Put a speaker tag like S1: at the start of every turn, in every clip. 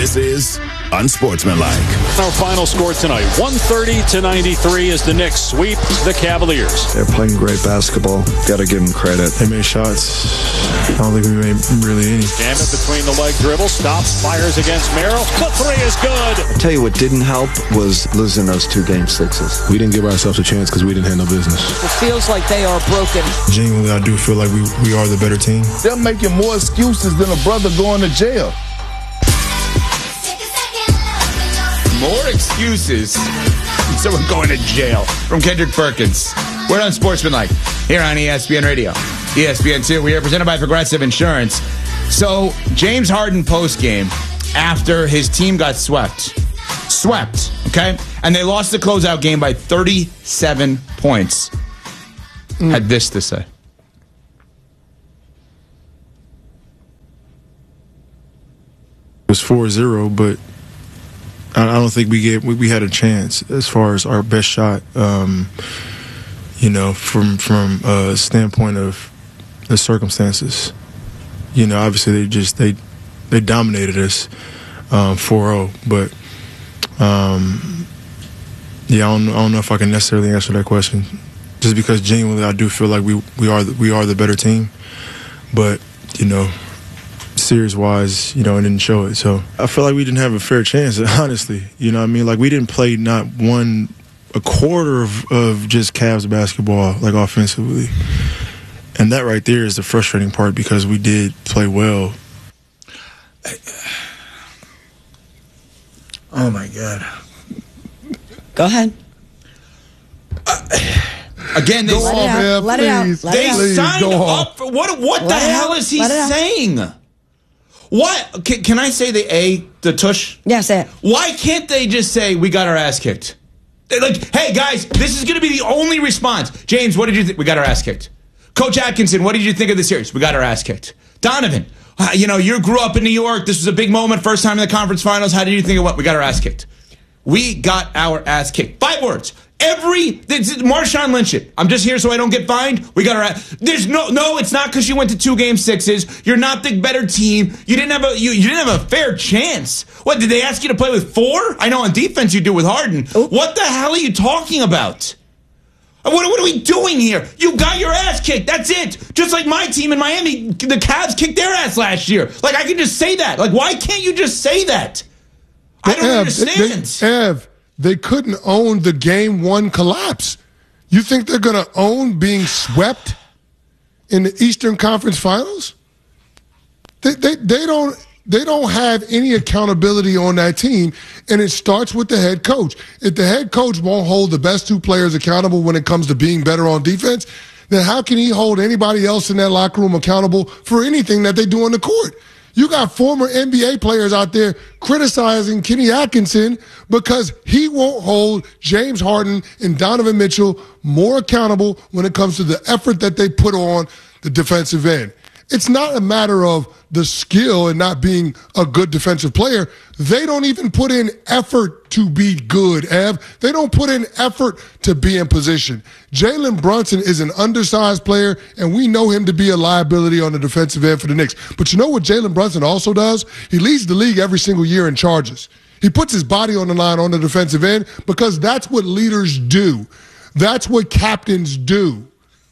S1: This is Unsportsmanlike.
S2: Our final score tonight, 130-93 as the Knicks sweep the Cavaliers.
S3: They're playing great basketball. Got to give them credit.
S4: They made shots. I don't think we made really any.
S2: Gambit between the leg dribble, stops, fires against Merrill. The three is good.
S3: I tell you what didn't help was losing those 2 game 6s.
S4: We didn't give ourselves a chance because we didn't have no business.
S5: It feels like they are broken.
S4: Genuinely, I do feel like we are the better team.
S6: They're making more excuses than a brother going to jail.
S7: More excuses. Someone going to jail. From Kendrick Perkins. We're on Sportsmanlike here on ESPN Radio. ESPN2. We are presented by Progressive Insurance. So, James Harden postgame after his team got swept. Okay? And they lost the closeout game by 37 points. Had this to say.
S4: It was 4-0, but I don't think we had a chance as far as our best shot. From a standpoint of the circumstances. Obviously they dominated us 4-0, but I don't know if I can necessarily answer that question. Just because genuinely I do feel like we are the better team, but series wise, it didn't show it. So I feel like we didn't have a fair chance, honestly. Like we didn't play not a quarter of just Cavs basketball, like offensively. And that right there is the frustrating part because we did play well.
S7: Oh my God.
S5: Go ahead.
S7: Again, they
S5: let it out.
S7: They signed up for what the hell is he saying? What can I say? The tush?
S5: Yeah, say it.
S7: Why can't they just say we got our ass kicked? They're like, hey guys, this is going to be the only response. James, what did you think? We got our ass kicked. Coach Atkinson, what did you think of the series? We got our ass kicked. Donovan, you grew up in New York. This was a big moment. First time in the conference finals. How did you think of what? We got our ass kicked. We got our ass kicked. 5 words. Marshawn Lynch it. I'm just here so I don't get fined. We got our ass. There's no. It's not because you went to 2 game 6s. You're not the better team. You didn't have a fair chance. What did they ask you to play with 4? I know on defense you do with Harden. Oop. What the hell are you talking about? What are we doing here? You got your ass kicked. That's it. Just like my team in Miami, the Cavs kicked their ass last year. Like I can just say that. Like why can't you just say that? I don't understand.
S8: They couldn't own the Game 1 collapse. You think they're going to own being swept in the Eastern Conference Finals? They don't have any accountability on that team, and it starts with the head coach. If the head coach won't hold the best 2 players accountable when it comes to being better on defense, then how can he hold anybody else in that locker room accountable for anything that they do on the court? You got former NBA players out there criticizing Kenny Atkinson because he won't hold James Harden and Donovan Mitchell more accountable when it comes to the effort that they put on the defensive end. It's not a matter of the skill and not being a good defensive player. They don't even put in effort to be good, Ev. They don't put in effort to be in position. Jalen Brunson is an undersized player, and we know him to be a liability on the defensive end for the Knicks. But you know what Jalen Brunson also does? He leads the league every single year in charges. He puts his body on the line on the defensive end because that's what leaders do. That's what captains do.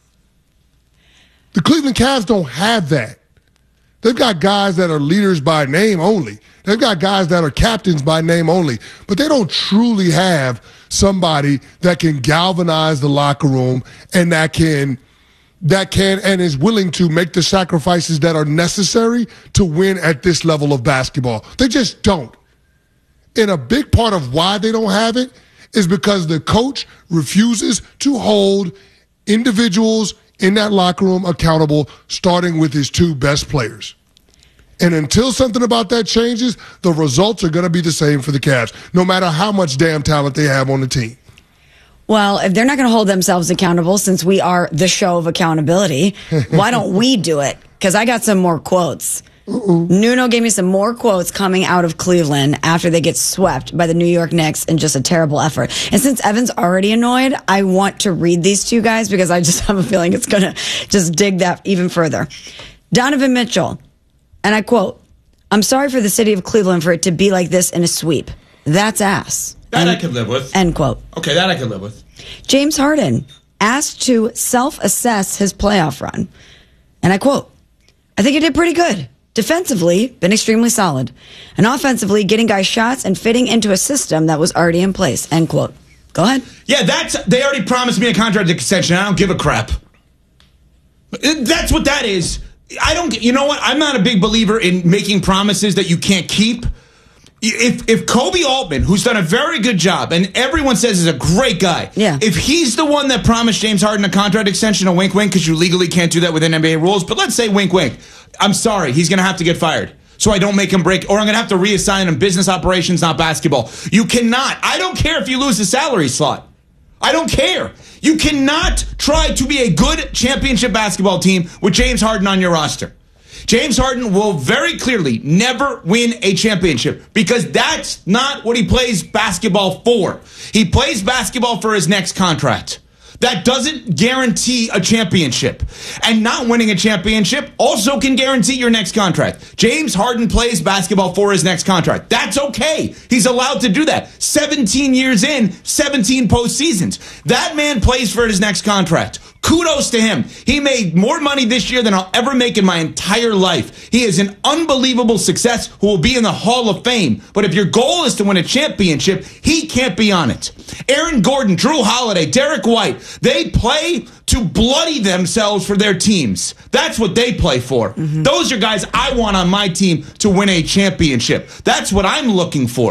S8: The Cleveland Cavs don't have that. They've got guys that are leaders by name only. They've got guys that are captains by name only. But they don't truly have somebody that can galvanize the locker room and that can and is willing to make the sacrifices that are necessary to win at this level of basketball. They just don't. And a big part of why they don't have it is because the coach refuses to hold individuals in that locker room accountable, starting with his 2 best players. And until something about that changes, the results are going to be the same for the Cavs, no matter how much damn talent they have on the team.
S5: Well, if they're not going to hold themselves accountable, since we are the show of accountability, why don't we do it? Because I got some more quotes. Nuno gave me some more quotes coming out of Cleveland after they get swept by the New York Knicks in just a terrible effort. And since Evan's already annoyed, I want to read these to you guys because I just have a feeling it's going to just dig that even further. Donovan Mitchell, and I quote, I'm sorry for the city of Cleveland for it to be like this in a sweep. That's ass.
S7: That I could live with.
S5: End quote.
S7: Okay, that I could live with.
S5: James Harden asked to self-assess his playoff run. And I quote, I think he did pretty good. Defensively, been extremely solid. And offensively, getting guys shots and fitting into a system that was already in place. End quote. Go ahead.
S7: Yeah, they already promised me a contract extension. I don't give a crap. That's what that is. You know what? I'm not a big believer in making promises that you can't keep. If Kobe Altman, who's done a very good job, and everyone says is a great guy, if he's the one that promised James Harden a contract extension, a wink wink, because you legally can't do that within NBA rules, but let's say wink wink, I'm sorry, he's going to have to get fired. So I don't make him break, or I'm going to have to reassign him business operations, not basketball. You cannot. I don't care if you lose the salary slot. I don't care. You cannot try to be a good championship basketball team with James Harden on your roster. James Harden will very clearly never win a championship because that's not what he plays basketball for. He plays basketball for his next contract. That doesn't guarantee a championship. And not winning a championship also can guarantee your next contract. James Harden plays basketball for his next contract. That's okay. He's allowed to do that. 17 years in, 17 postseasons. That man plays for his next contract. Kudos to him. He made more money this year than I'll ever make in my entire life. He is an unbelievable success who will be in the Hall of Fame. But if your goal is to win a championship, he can't be on it. Aaron Gordon, Drew Holiday, Derek White, they play to bloody themselves for their teams. That's what they play for. Mm-hmm. Those are guys I want on my team to win a championship. That's what I'm looking for.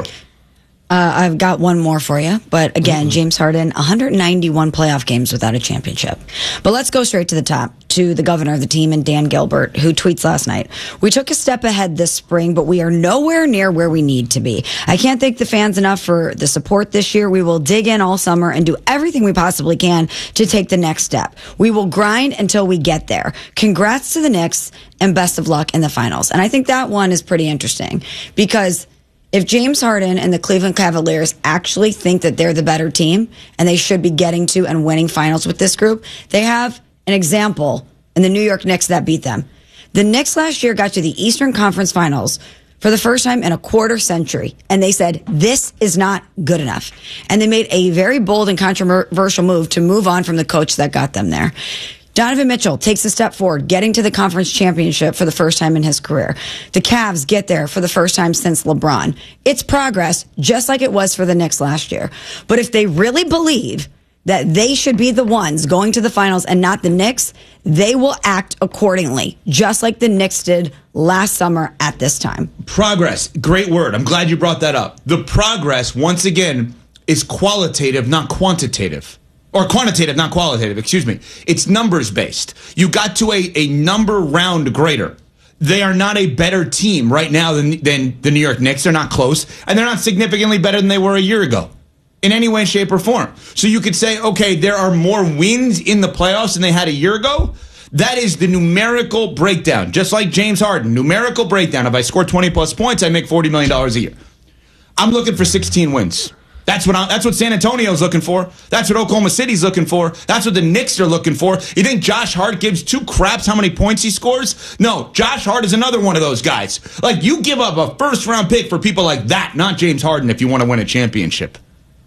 S5: I've got one more for you. But again, James Harden, 191 playoff games without a championship. But let's go straight to the top, to the governor of the team and Dan Gilbert, who tweets last night. We took a step ahead this spring, but we are nowhere near where we need to be. I can't thank the fans enough for the support this year. We will dig in all summer and do everything we possibly can to take the next step. We will grind until we get there. Congrats to the Knicks and best of luck in the finals. And I think that one is pretty interesting because if James Harden and the Cleveland Cavaliers actually think that they're the better team and they should be getting to and winning finals with this group, they have an example in the New York Knicks that beat them. The Knicks last year got to the Eastern Conference Finals for the first time in a quarter century, and they said, this is not good enough. And they made a very bold and controversial move to move on from the coach that got them there. Donovan Mitchell takes a step forward, getting to the conference championship for the first time in his career. The Cavs get there for the first time since LeBron. It's progress, just like it was for the Knicks last year. But if they really believe that they should be the ones going to the finals and not the Knicks, they will act accordingly, just like the Knicks did last summer at this time.
S7: Progress, great word. I'm glad you brought that up. The progress, once again, is qualitative, not quantitative. Or quantitative, not qualitative, excuse me. It's numbers based. You got to a number round greater. They are not a better team right now than the New York Knicks. They're not close. And they're not significantly better than they were a year ago in any way, shape, or form. So you could say, okay, there are more wins in the playoffs than they had a year ago. That is the numerical breakdown. Just like James Harden, numerical breakdown. If I score 20 plus points, I make $40 million a year. I'm looking for 16 wins. That's what San Antonio's looking for. That's what Oklahoma City's looking for. That's what the Knicks are looking for. You think Josh Hart gives two craps how many points he scores? No, Josh Hart is another one of those guys. Like, you give up a first-round pick for people like that, not James Harden, if you want to win a championship.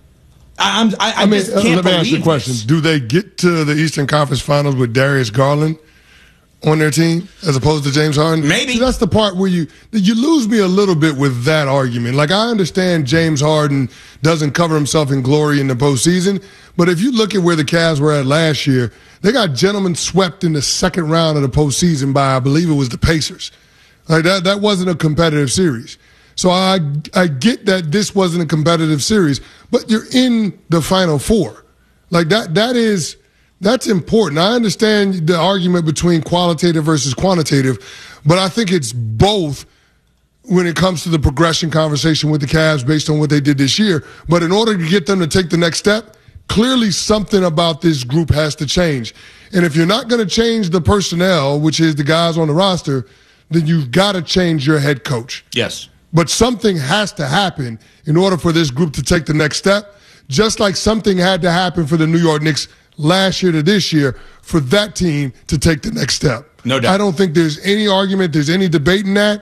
S7: I mean, just can't
S8: let me ask you a question.
S7: this.
S8: Do they get to the Eastern Conference Finals with Darius Garland on their team as opposed to James Harden?
S7: Maybe.
S8: See, that's the part where you lose me a little bit with that argument. Like, I understand James Harden doesn't cover himself in glory in the postseason, but if you look at where the Cavs were at last year, they got gentlemen swept in the second round of the postseason by, I believe it was the Pacers. Like, that wasn't a competitive series. So I get that this wasn't a competitive series, but you're in the Final Four. Like, that's important. I understand the argument between qualitative versus quantitative, but I think it's both when it comes to the progression conversation with the Cavs based on what they did this year. But in order to get them to take the next step, clearly something about this group has to change. And if you're not going to change the personnel, which is the guys on the roster, then you've got to change your head coach.
S7: Yes.
S8: But something has to happen in order for this group to take the next step, just like something had to happen for the New York Knicks last year to this year for that team to take the next step.
S7: No doubt.
S8: I don't think there's any argument, there's any debate in that.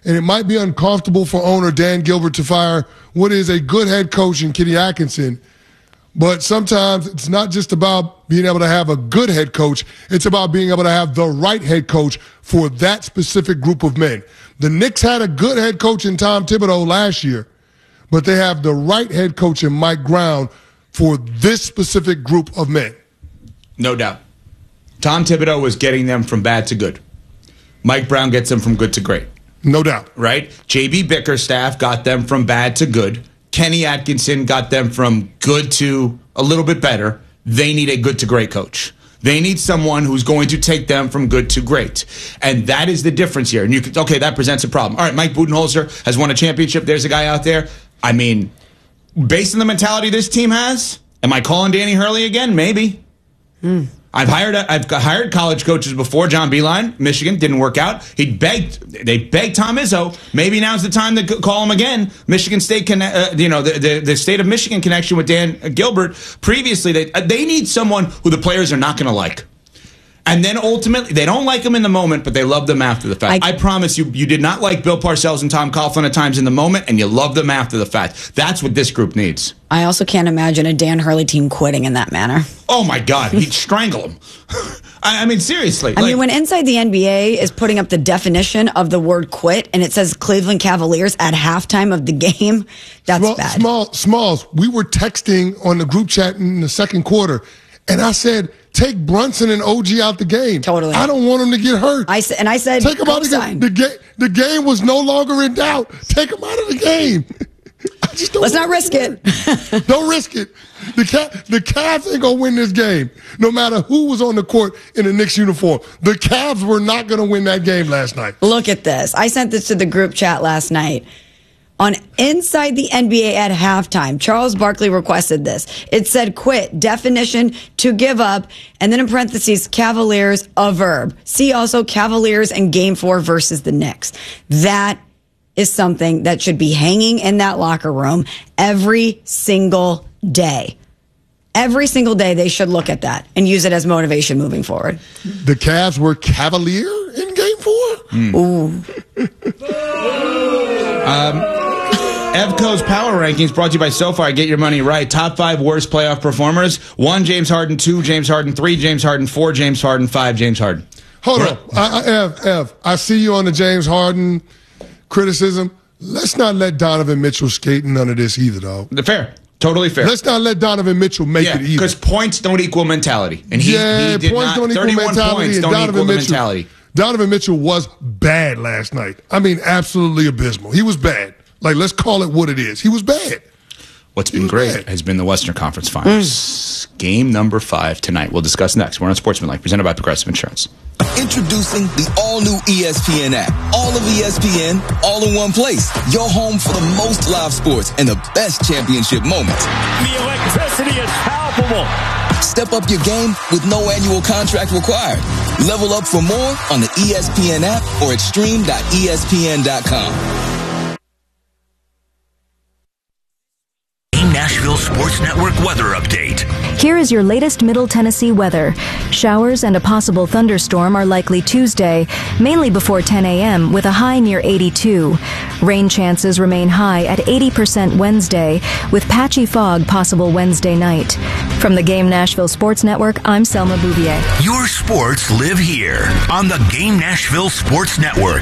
S8: and it might be uncomfortable for owner Dan Gilbert to fire what is a good head coach in Kenny Atkinson. But sometimes it's not just about being able to have a good head coach. It's about being able to have the right head coach for that specific group of men. The Knicks had a good head coach in Tom Thibodeau last year, but they have the right head coach in Mike Brown for this specific group of men.
S7: No doubt. Tom Thibodeau was getting them from bad to good. Mike Brown gets them from good to great.
S8: No doubt.
S7: Right? J.B. Bickerstaff got them from bad to good. Kenny Atkinson got them from good to a little bit better. They need a good to great coach. They need someone who's going to take them from good to great. And that is the difference here. And you could, okay, that presents a problem. All right, Mike Budenholzer has won a championship. There's a guy out there. I mean, based on the mentality this team has, am I calling Danny Hurley again? Maybe. I've hired college coaches before. John Beilein, Michigan, didn't work out. They begged Tom Izzo. Maybe now's the time to call him again. Michigan State, the state of Michigan connection with Dan Gilbert. Previously, they need someone who the players are not going to like. And then ultimately, they don't like them in the moment, but they love them after the fact. I promise you did not like Bill Parcells and Tom Coughlin at times in the moment, and you love them after the fact. That's what this group needs.
S5: I also can't imagine a Dan Hurley team quitting in that manner.
S7: Oh, my God. He'd strangle them. I mean, seriously.
S5: I mean, when Inside the NBA is putting up the definition of the word quit, and it says Cleveland Cavaliers at halftime of the game, that's bad.
S8: Smalls, we were texting on the group chat in the second quarter, and I said, take Brunson and OG out the game.
S5: Totally.
S8: I don't want them to get hurt.
S5: I said,
S8: take them out of the game. The game was no longer in doubt. Take them out of the game.
S5: Let's not risk it.
S8: Don't risk it. The Cavs ain't going to win this game, no matter who was on the court in a Knicks uniform. The Cavs were not going to win that game last night.
S5: Look at this. I sent this to the group chat last night. On Inside the NBA at halftime, Charles Barkley requested this. It said quit, definition, to give up, and then in parentheses, Cavaliers, a verb. See also Cavaliers in Game 4 versus the Knicks. That is something that should be hanging in that locker room every single day. Every single day they should look at that and use it as motivation moving forward.
S8: The Cavs were Cavalier in Game 4?
S5: Ooh.
S7: Evco's Power Rankings brought to you by SoFi. Get your money right. Top 5 worst playoff performers. 1, James Harden. 2, James Harden. 3, James Harden. 4, James Harden. 5, James Harden.
S8: Hold on. Ev, I see you on the James Harden criticism. Let's not let Donovan Mitchell skate in none of this either, though.
S7: Fair. Totally fair.
S8: Let's not let Donovan Mitchell make it either.
S7: Because points don't equal mentality. And he did
S8: points
S7: not.
S8: don't equal
S7: 31
S8: mentality.
S7: points
S8: And
S7: don't
S8: Donovan
S7: equal the
S8: Mitchell,
S7: mentality.
S8: Donovan Mitchell was bad last night. I mean, absolutely abysmal. He was bad. Like, let's call it what it is. He was bad.
S7: What's been great has been the Western Conference Finals. Game number 5 tonight. We'll discuss next. We're on Sportsmanlike, presented by Progressive Insurance.
S9: Introducing the all-new ESPN app. All of ESPN, all in one place. Your home for the most live sports and the best championship moments.
S2: The electricity is palpable.
S9: Step up your game with no annual contract required. Level up for more on the ESPN app or at stream.espn.com.
S10: Nashville Sports Network weather update.
S11: Here is your latest Middle Tennessee weather. Showers and a possible thunderstorm are likely Tuesday, mainly before 10 a.m. with a high near 82. Rain chances remain high at 80% Wednesday, with patchy fog possible Wednesday night. From the Game Nashville Sports Network, I'm Selma Bouvier.
S10: Your sports live here on the Game Nashville Sports Network.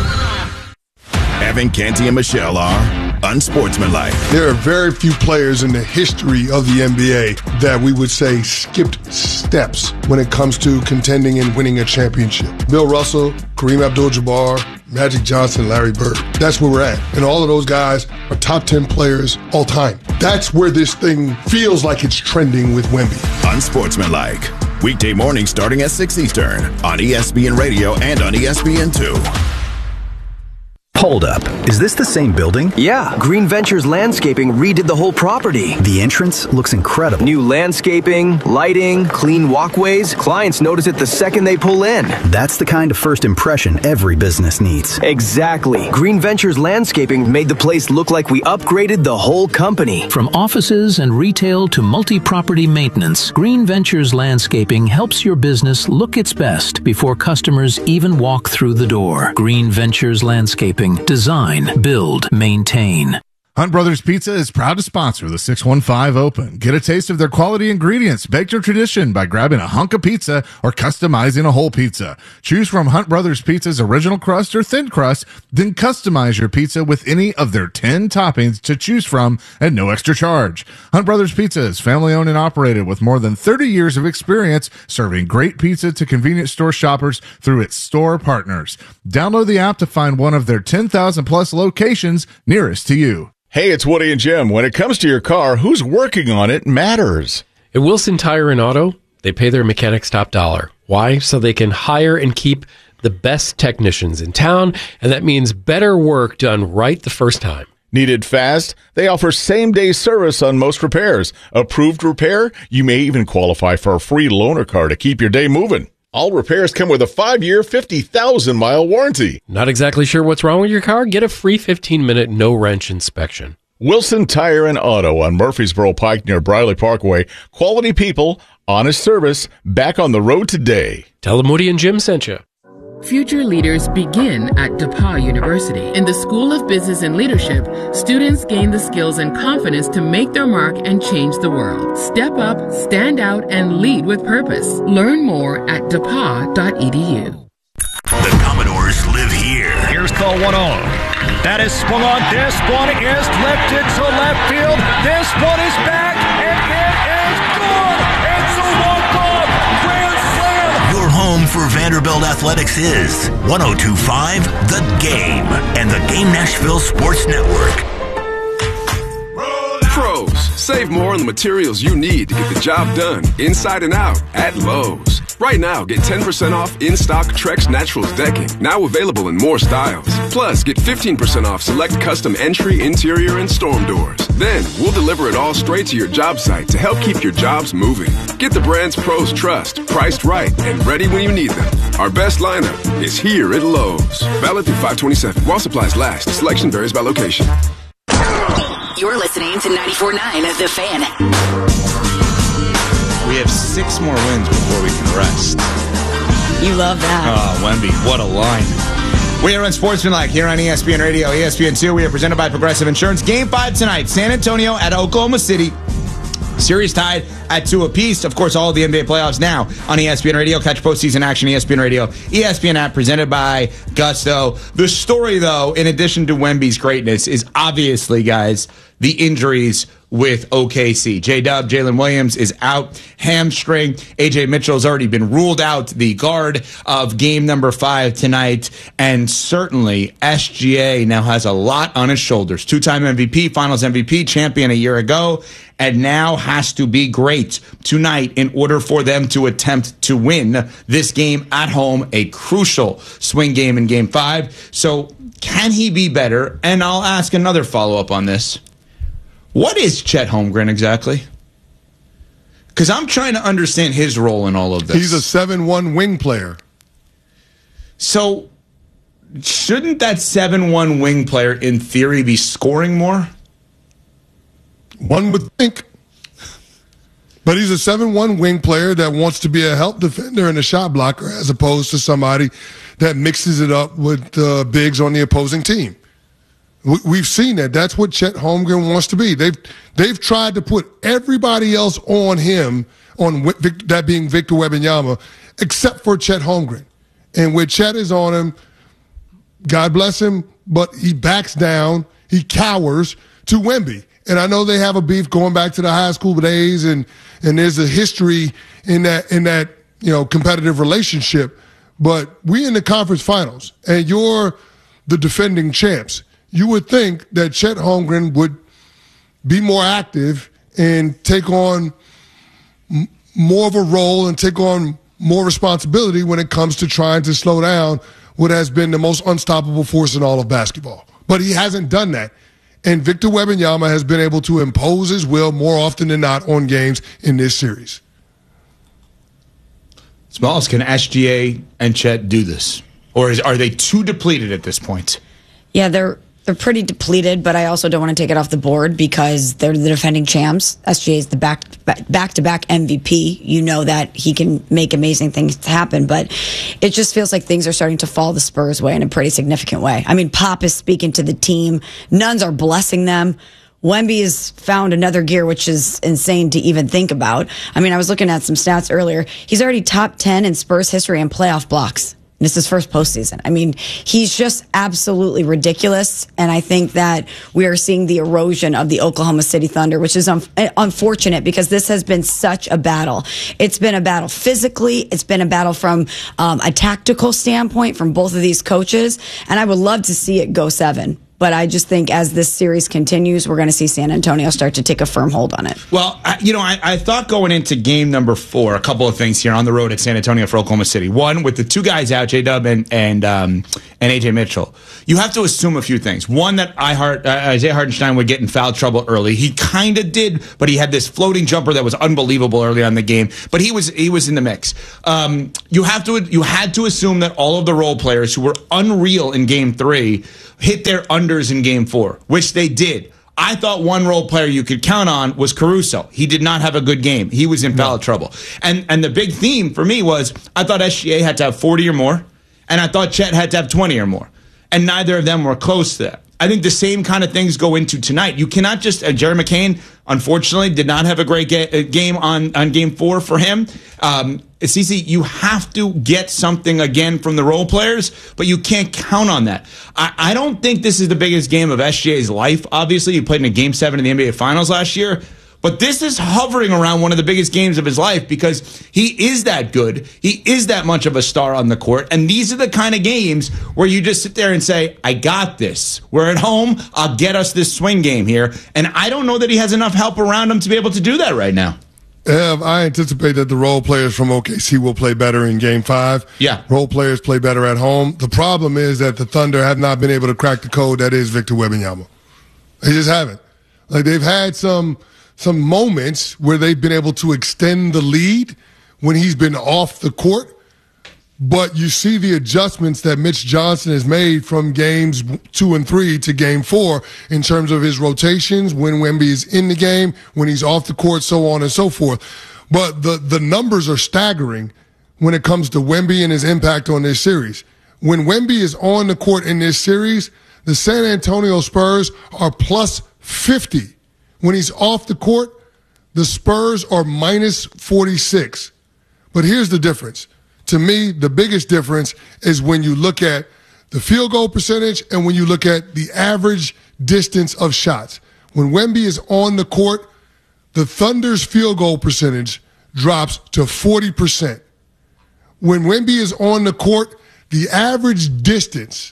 S1: Evan, Canty, and Michelle are unsportsmanlike.
S8: There are very few players in the history of the NBA that we would say skipped steps when it comes to contending and winning a championship. Bill Russell, Kareem Abdul-Jabbar, Magic Johnson, Larry Bird. That's where we're at. And all of those guys are top 10 players all time. That's where this thing feels like it's trending with Wemby.
S1: Unsportsmanlike. Weekday mornings starting at 6 Eastern on ESPN Radio and on ESPN2.
S12: Hold up. Is this the same building?
S13: Yeah. Green Ventures Landscaping redid the whole property.
S12: The entrance looks incredible.
S13: New landscaping, lighting, clean walkways. Clients notice it the second they pull in.
S12: That's the kind of first impression every business needs.
S13: Exactly. Green Ventures Landscaping made the place look like we upgraded the whole company.
S14: From offices and retail to multi-property maintenance, Green Ventures Landscaping helps your business look its best before customers even walk through the door. Green Ventures Landscaping. landscaping. Design, build, maintain.
S15: Hunt Brothers Pizza is proud to sponsor the 615 Open. Get a taste of their quality ingredients, baked to tradition by grabbing a hunk of pizza or customizing a whole pizza. Choose from Hunt Brothers Pizza's original crust or thin crust, then customize your pizza with any of their 10 toppings to choose from at no extra charge. Hunt Brothers Pizza is family owned and operated with more than 30 years of experience serving great pizza to convenience store shoppers through its store partners. Download the app to find one of their 10,000 plus locations nearest to you.
S16: Hey, it's Woody and Jim. When it comes to your car, who's working on it matters.
S17: At Wilson Tire and Auto, they pay their mechanics top dollar. Why? So they can hire and keep the best technicians in town, and that means better work done right the first time.
S16: Needed fast? They offer same-day service on most repairs. Approved repair? You may even qualify for a free loaner car to keep your day moving. All repairs come with a 5-year, 50,000-mile warranty.
S17: Not exactly sure what's wrong with your car? Get a free 15-minute no-wrench inspection.
S16: Wilson Tire and Auto on Murfreesboro Pike near Briley Parkway. Quality people, honest service, back on the road today.
S17: Tell them Woody and Jim sent you.
S18: Future leaders begin at DePauw University. In the School of Business and Leadership, students gain the skills and confidence to make their mark and change the world. Step up, stand out, and lead with purpose. Learn more at depaw.edu.
S10: The Commodores live here.
S19: Here's the 1-0. That is swung on. This one is lifted to left field. This one is back, and it is good. It's a walk-off grand slam.
S10: Your home for Vanderbilt Athletics is 102.5 The Game and the Game Nashville Sports Network.
S20: Pros, save more on the materials you need to get the job done inside and out at Lowe's. Right now, get 10% off in-stock Trex Naturals decking, now available in more styles. Plus, get 15% off select custom entry, interior, and storm doors. Then, we'll deliver it all straight to your job site to help keep your jobs moving. Get the brands pros trust, priced right, and ready when you need them. Our best lineup is here at Lowe's. Valid through 5/27. While supplies last. Selection varies by location.
S21: You're listening to 94.9 The Fan.
S7: We have 6 more wins before we can rest.
S5: You love that.
S7: Oh, Wemby, what a line. We are on Sportsmanlike here on ESPN Radio, ESPN2. We are presented by Progressive Insurance. Game 5 tonight, San Antonio at Oklahoma City. Series tied at 2 apiece. Of course, all of the NBA playoffs now on ESPN Radio. Catch postseason action, ESPN Radio, ESPN app, presented by Gusto. The story, though, in addition to Wemby's greatness, is obviously, guys, the injuries with OKC. J-Dub, Jalen Williams is out, hamstring. A.J. Mitchell's already been ruled out, the guard of game number 5 tonight. And certainly, SGA now has a lot on his shoulders. 2-time MVP, Finals MVP, champion a year ago, and now has to be great tonight in order for them to attempt to win this game at home, a crucial swing game in game 5. So can he be better? And I'll ask another follow-up on this. What is Chet Holmgren exactly? Because I'm trying to understand his role in all of this.
S8: He's a 7-1 wing player.
S7: So shouldn't that 7-1 wing player, in theory, be scoring more?
S8: One would think. But he's a 7-1 wing player that wants to be a help defender and a shot blocker, as opposed to somebody that mixes it up with bigs on the opposing team. We've seen that. That's what Chet Holmgren wants to be. They've tried to put everybody else on him, on that being Victor Wembanyama, except for Chet Holmgren. And when Chet is on him, God bless him, but he backs down, he cowers to Wemby. And I know they have a beef going back to the high school days, and there's a history in that competitive relationship. But we in the conference finals, and you're the defending champs. You would think that Chet Holmgren would be more active and take on more of a role and take on more responsibility when it comes to trying to slow down what has been the most unstoppable force in all of basketball. But he hasn't done that. And Victor Wembanyama has been able to impose his will more often than not on games in this series.
S7: Smalls, can SGA and Chet do this? Or are they too depleted at this point?
S5: Yeah, they're They're pretty depleted, but I also don't want to take it off the board because they're the defending champs. SGA is the back-to-back MVP. You know that he can make amazing things happen, but it just feels like things are starting to fall the Spurs' way in a pretty significant way. I mean, Pop is speaking to the team. Nuns are blessing them. Wemby has found another gear, which is insane to even think about. I mean, I was looking at some stats earlier. He's already top 10 in Spurs history in playoff blocks. This is his first postseason. I mean, he's just absolutely ridiculous. And I think that we are seeing the erosion of the Oklahoma City Thunder, which is unfortunate because this has been such a battle. It's been a battle physically. It's been a battle from a tactical standpoint from both of these coaches. And I would love to see it go 7. But I just think as this series continues, we're going to see San Antonio start to take a firm hold on it.
S7: Well, I thought going into game number 4, a couple of things here on the road at San Antonio for Oklahoma City. One, with the two guys out, J-Dub and AJ Mitchell, you have to assume a few things. One, that Isaiah Hartenstein would get in foul trouble early. He kind of did, but he had this floating jumper that was unbelievable early on in the game. But he was in the mix. You had to assume that all of the role players who were unreal in game 3 hit their unders in game 4, which they did. I thought one role player you could count on was Caruso. He did not have a good game. He was in foul trouble. And the big theme for me was I thought SGA had to have 40 or more, and I thought Chet had to have 20 or more. And neither of them were close to that. I think the same kind of things go into tonight. You cannot just Jerry McCain, unfortunately, did not have a great game on game 4 for him. CC, you have to get something again from the role players, but you can't count on that. I don't think this is the biggest game of SGA's life. Obviously, he played in a Game 7 in the NBA Finals last year. But this is hovering around one of the biggest games of his life because he is that good. He is that much of a star on the court. And these are the kind of games where you just sit there and say, I got this. We're at home. I'll get us this swing game here. And I don't know that he has enough help around him to be able to do that right now.
S8: I anticipate that the role players from OKC will play better in Game 5.
S7: Yeah.
S8: Role players play better at home. The problem is that the Thunder have not been able to crack the code that is Victor Wembanyama. They just haven't. Like, they've had some moments where they've been able to extend the lead when he's been off the court. But you see the adjustments that Mitch Johnson has made from games 2 and 3 to game 4 in terms of his rotations, when Wemby is in the game, when he's off the court, so on and so forth. But the numbers are staggering when it comes to Wemby and his impact on this series. When Wemby is on the court in this series, the San Antonio Spurs are plus 50. When he's off the court, the Spurs are minus 46. But here's the difference. To me, the biggest difference is when you look at the field goal percentage and when you look at the average distance of shots. When Wemby is on the court, the Thunder's field goal percentage drops to 40%. When Wemby is on the court, the average distance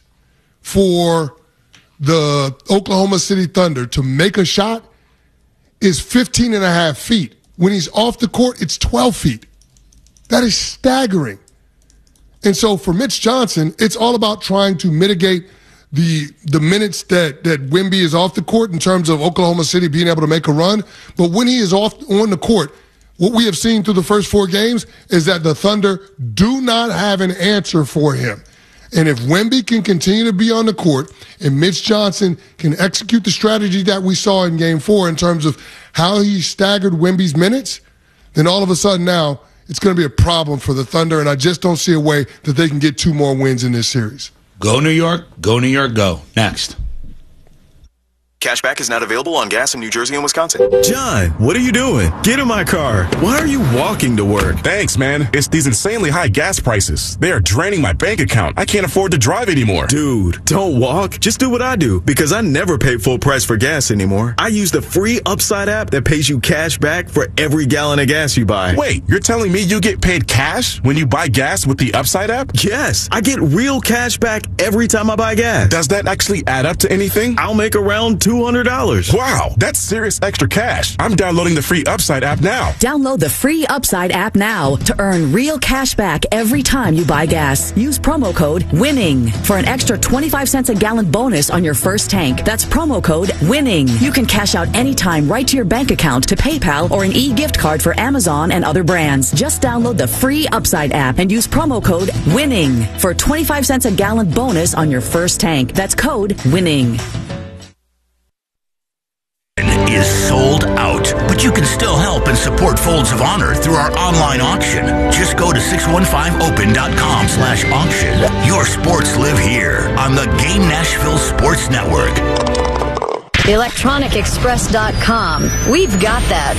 S8: for the Oklahoma City Thunder to make a shot is 15.5 feet. When he's off the court, it's 12 feet. That is staggering. And so for Mitch Johnson, it's all about trying to mitigate the minutes that Wemby is off the court in terms of Oklahoma City being able to make a run. But when he is off on the court, what we have seen through the first 4 games is that the Thunder do not have an answer for him. And if Wemby can continue to be on the court and Mitch Johnson can execute the strategy that we saw in Game 4 in terms of how he staggered Wemby's minutes, then all of a sudden now it's going to be a problem for the Thunder, and I just don't see a way that they can get 2 more wins in this series.
S7: Go New York, go New York, go. Next.
S3: Cashback is not available on gas in New Jersey and Wisconsin.
S22: John, what are you doing? Get in my car. Why are you walking to work?
S23: Thanks, man. It's these insanely high gas prices. They are draining my bank account. I can't afford to drive anymore.
S22: Dude, don't walk. Just do what I do, because I never pay full price for gas anymore. I use the free Upside app that pays you cash back for every gallon of gas you buy.
S23: Wait, you're telling me you get paid cash when you buy gas with the Upside app?
S22: Yes, I get real cash back every time I buy gas.
S23: Does that actually add up to anything?
S22: I'll make around $200.
S23: Wow, that's serious extra cash. I'm downloading the free Upside app now.
S24: Download the free Upside app now to earn real cash back every time you buy gas. Use promo code WINNING for an extra 25 cents a gallon bonus on your first tank. That's promo code WINNING. You can cash out anytime right to your bank account, to PayPal, or an e-gift card for Amazon and other brands. Just download the free Upside app and use promo code WINNING for 25 cents a gallon bonus on your first tank. That's code WINNING.
S10: out, but you can still help and support Folds of Honor through our online auction. Just go to 615open.com/auction. Your sports live here on the Game Nashville Sports Network.
S11: ElectronicExpress.com. We've got that.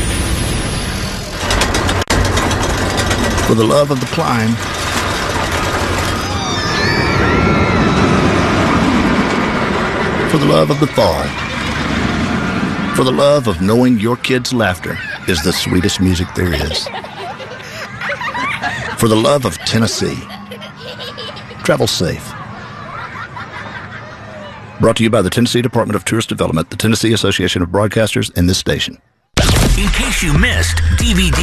S2: For the love of the climb. For the love of the thaw. For the love of knowing your kids' laughter is the sweetest music there is. For the love of Tennessee. Travel safe. Brought to you by the Tennessee Department of Tourist Development, the Tennessee Association of Broadcasters, and this station.
S10: In case you missed DVD.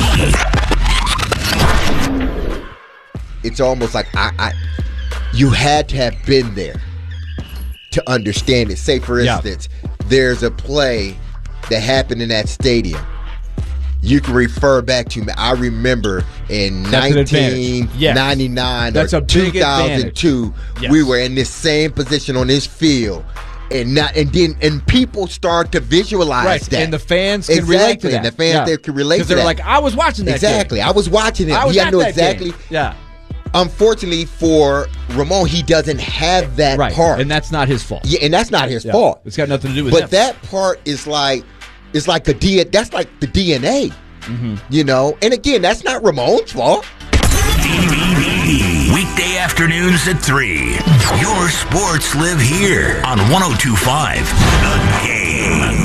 S4: It's almost like you had to have been there to understand it. Say, for instance, there's a play that happened in that stadium. You can refer back to me. I remember in 1999 or 2002, we were in this same position on this field. And people start to visualize that.
S6: And the fans can relate to that.
S4: And the fans there can relate to that.
S6: Because they're like, I was watching that
S4: game. I was watching it.
S6: I was at that game. Yeah.
S4: Unfortunately for Ramon, he doesn't have that part.
S6: And that's not his fault.
S4: Yeah, and that's not his fault.
S6: It's got nothing to do with
S4: But that part is like, it's like that's like the DNA. You know? And again, that's not Ramon's fault.
S10: DVD. Weekday afternoons at 3. Your sports live here on 102.5 The Game.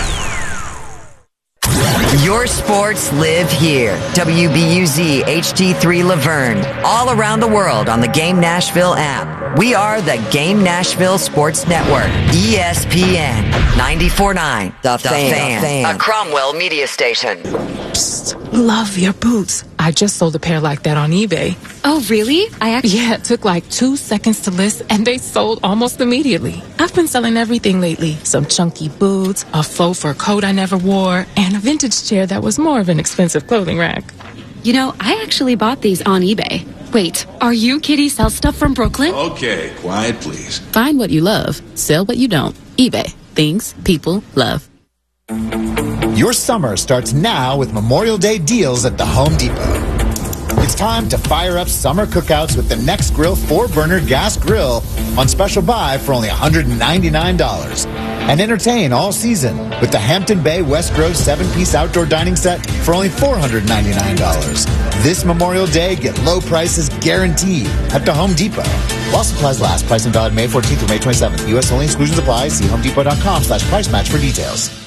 S9: Your sports live here. WBUZ HD3 Laverne. All around the world on the Game Nashville app. We are the Game Nashville Sports Network. ESPN 94.9. The Fan. A Cromwell media station.
S25: Psst, love your boots. I just sold a pair like that on eBay.
S26: Oh, really?
S25: Yeah, it took like 2 seconds to list, and they sold almost immediately. I've been selling everything lately. Some chunky boots, a faux fur coat I never wore, and a vintage chair that was more of an expensive clothing rack.
S26: You know, I actually bought these on eBay. Wait, are you Kitty Sell Stuff from Brooklyn?
S27: Okay, quiet please.
S18: Find what you love, sell what you don't. eBay. Things people love.
S28: Your summer starts now with Memorial Day deals at the Home Depot. It's time to fire up summer cookouts with the Next Grill 4-burner gas grill on special buy for only $199. And entertain all season with the Hampton Bay West Grove 7-piece outdoor dining set for only $499. This Memorial Day, get low prices guaranteed at the Home Depot. While supplies last. Pricing valid May 14th through May 27th. U.S. only. Exclusions apply. See HomeDepot.com/price match for details.